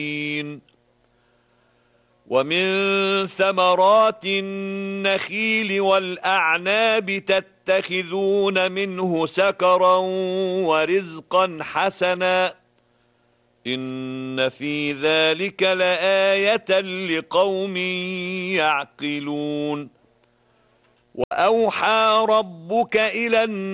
ومن ثمرات النخيل والأعناب تتخذون منه سكرا ورزقا حسنا إن في ذلك لآية لقوم يعقلون. وأوحى ربك إلى